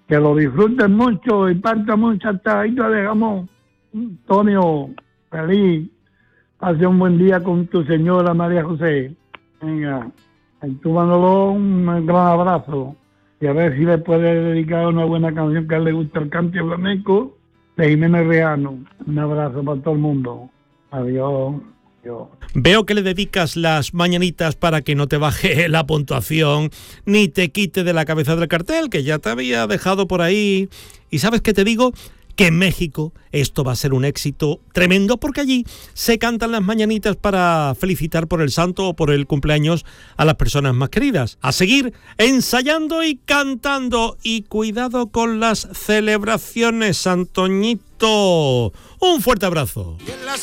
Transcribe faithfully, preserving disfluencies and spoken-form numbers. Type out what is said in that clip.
Que lo disfruten mucho y parta mucha tajita de jamón. Antonio, feliz. Pase un buen día con tu señora María José. Venga, ahí tú mándalo un gran abrazo. Y a ver si le puede dedicar una buena canción que a él le gusta, el cante flamenco de Jiménez Reano. Un abrazo para todo el mundo. Adiós. Adiós. Veo que le dedicas las mañanitas para que no te baje la puntuación ni te quite de la cabeza del cartel, que ya te había dejado por ahí. ¿Y sabes qué te digo? Que en México esto va a ser un éxito tremendo, porque allí se cantan las mañanitas para felicitar por el santo o por el cumpleaños a las personas más queridas. A seguir ensayando y cantando, y cuidado con las celebraciones, Antoñito. Un fuerte abrazo.